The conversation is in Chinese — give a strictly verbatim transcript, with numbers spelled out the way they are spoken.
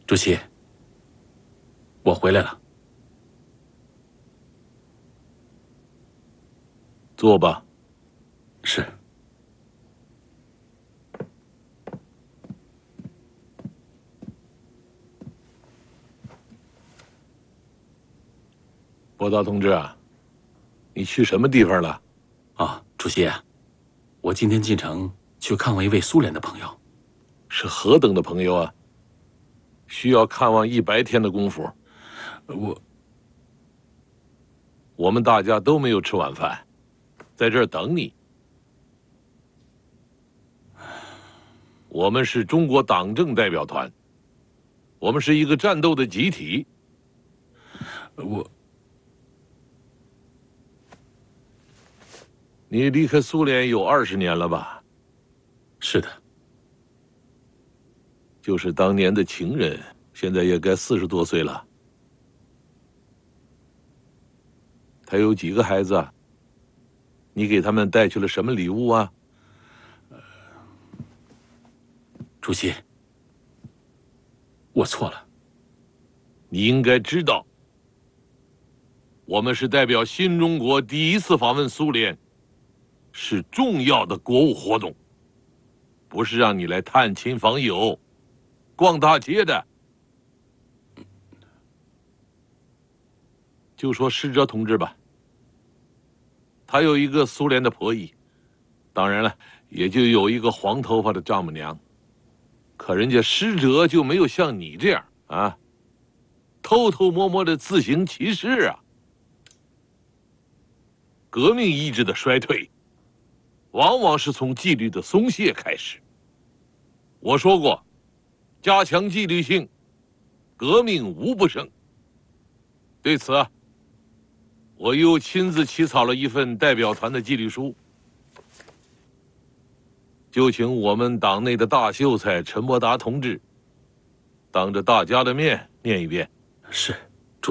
主席，我回来了。 坐吧。 是。 博达同志啊，你去什么地方了？ 啊，主席，我今天进城去看望一位苏联的朋友。 是何等的朋友啊？需要看望一白天的功夫。 我我们大家都没有吃晚饭，在这儿等你。我们是中国党政代表团，我们是一个战斗的集体。 我， 你离开苏联有二十年了吧？ 是的。 就是当年的情人，现在也该四十多岁了。他有几个孩子啊？你给他们带去了什么礼物啊？ 主席，我错了。 你应该知道，我们是代表新中国第一次访问苏联，是重要的国务活动，不是让你来探亲访友、逛大街的。就说使者同志吧，他有一个苏联的婆姨，当然了，也就有一个黄头发的丈母娘。可人家使者就没有像你这样啊，偷偷摸摸的自行其事啊。革命意志的衰退，往往是从纪律的松懈开始。我说过，加强纪律性，革命无不胜。对此啊，我又亲自起草了一份代表团的纪律书，就请我们党内的大秀才陈伯达同志，当着大家的面念一遍。 是。